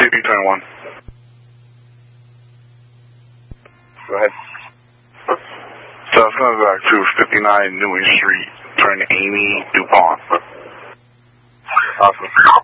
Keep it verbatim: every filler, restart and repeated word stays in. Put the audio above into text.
C P twenty-one. Go ahead. So it's coming back to fifty-nine Newton Street, turn Amy DuPont. Awesome.